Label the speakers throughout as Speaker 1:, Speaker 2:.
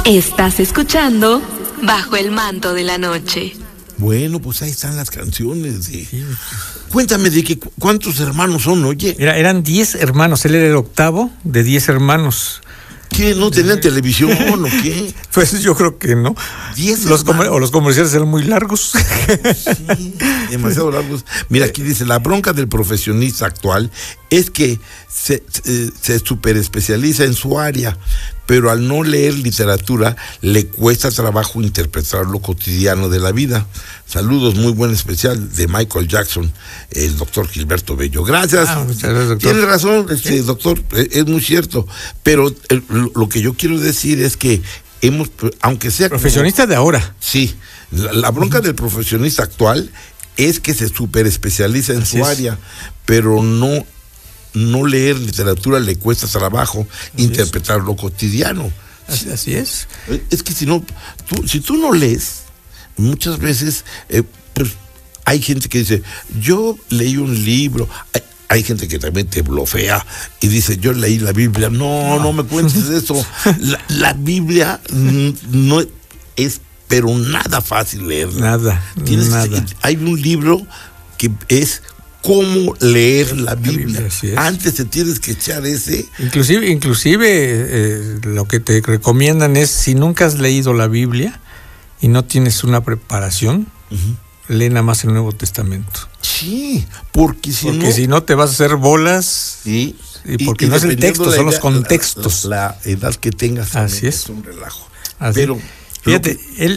Speaker 1: Estás escuchando Bajo el Manto de la Noche.
Speaker 2: Bueno, pues ahí están las canciones. Cuéntame cuántos hermanos son, oye.
Speaker 3: Eran 10 hermanos, él era el octavo de 10 hermanos.
Speaker 2: ¿Qué? ¿No tenían televisión o qué?
Speaker 3: Pues yo creo que no.
Speaker 2: 10
Speaker 3: o los comerciales eran muy largos.
Speaker 2: Sí, demasiado largos. Mira, aquí dice, la bronca del profesionista actual es que se superespecializa en su área, pero al no leer literatura le cuesta trabajo interpretar lo cotidiano de la vida. Saludos, muy buen especial de Michael Jackson, el doctor Gilberto Bello. Gracias.
Speaker 3: Muchas gracias, doctor.
Speaker 2: Tiene razón, doctor, es muy cierto, pero lo que yo quiero decir es que aunque sea
Speaker 3: profesionista de ahora.
Speaker 2: Sí, la bronca del profesionista actual es que se superespecializa en su área, pero no leer literatura le cuesta trabajo interpretar lo cotidiano.
Speaker 3: Así es.
Speaker 2: Es que si tú no lees, muchas veces pues hay gente que dice, yo leí un libro. Hay gente que también te blofea y dice, yo leí la Biblia. No me cuentes eso. La Biblia no es, pero nada fácil leerla.
Speaker 3: Nada.
Speaker 2: Hay un libro que es cómo leer la Biblia. Antes te tienes que echar ese.
Speaker 3: Inclusive lo que te recomiendan es, si nunca has leído la Biblia y no tienes una preparación, lee nada más el Nuevo Testamento.
Speaker 2: Sí, porque
Speaker 3: si no te vas a hacer bolas.
Speaker 2: Sí.
Speaker 3: Porque no es el texto, son los contextos.
Speaker 2: La edad que tengas.
Speaker 3: Así es.
Speaker 2: Un relajo.
Speaker 3: Pero fíjate,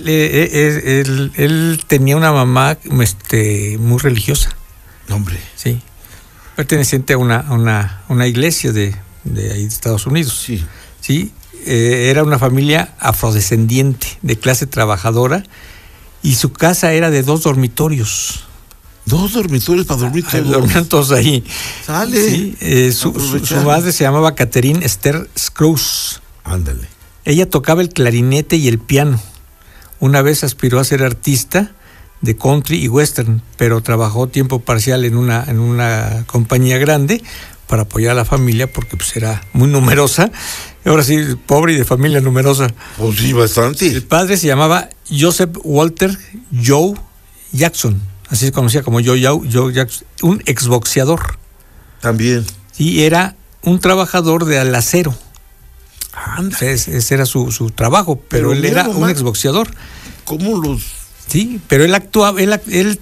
Speaker 3: él tenía una mamá muy religiosa.
Speaker 2: Hombre.
Speaker 3: Sí. Perteneciente a una iglesia de ahí de Estados Unidos.
Speaker 2: Sí.
Speaker 3: Sí. Era una familia afrodescendiente, de clase trabajadora, y su casa era de 2 dormitorios.
Speaker 2: 2 dormitorios para dormir todos.
Speaker 3: Dormían todos ahí.
Speaker 2: Sale.
Speaker 3: Sí, su madre se llamaba Catherine Esther Scrooge.
Speaker 2: Ándale.
Speaker 3: Ella tocaba el clarinete y el piano. Una vez aspiró a ser artista de country y western, pero trabajó tiempo parcial en una compañía grande para apoyar a la familia, porque pues era muy numerosa. Ahora sí, pobre y de familia numerosa.
Speaker 2: Pues sí, bastante.
Speaker 3: El padre se llamaba Joseph Walter Joe Jackson, así se conocía como Joe Jackson, un exboxeador.
Speaker 2: También.
Speaker 3: Sí, era un trabajador de al acero. Ese era su trabajo, pero él era un exboxeador.
Speaker 2: ¿Cómo los...?
Speaker 3: Sí, pero él actuaba, él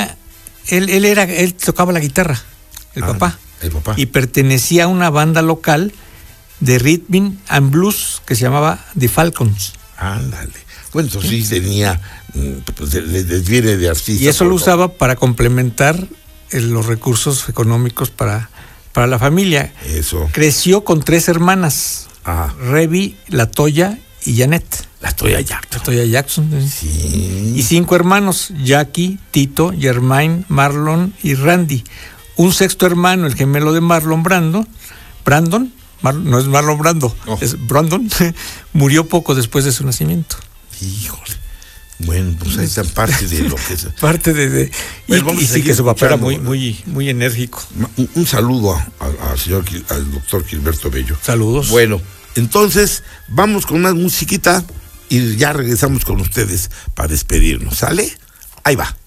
Speaker 3: tocaba la guitarra, el papá.
Speaker 2: El papá.
Speaker 3: Y pertenecía a una banda local de rhythm and blues que se llamaba The Falcons.
Speaker 2: Ándale. Bueno, entonces sí tenía, pues viene de artista.
Speaker 3: Y eso lo usaba para complementar los recursos económicos para la familia.
Speaker 2: Eso.
Speaker 3: Creció con 3 hermanas, Revi, Latoya y Janet.
Speaker 2: Latoya
Speaker 3: Jackson.
Speaker 2: Sí.
Speaker 3: Y 5 hermanos, Jackie, Tito, Germain, Marlon y Randy. Un 6º hermano, el gemelo de Marlon Brandon, no es Marlon Brando, es Brandon, murió poco después de su nacimiento.
Speaker 2: Híjole. Pues ahí está parte de lo que es.
Speaker 3: Parte de y sí que su papá era muy enérgico.
Speaker 2: Un saludo al doctor Gilberto Bello.
Speaker 3: Saludos.
Speaker 2: Bueno, entonces vamos con una musiquita y ya regresamos con ustedes para despedirnos, ¿sale? Ahí va.